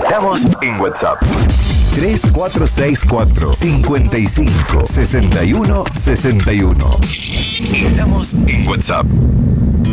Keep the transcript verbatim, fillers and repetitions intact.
esperamos en WhatsApp. tres cuatro seis cuatro, cinco cinco, seis uno, seis uno. Esperamos en WhatsApp.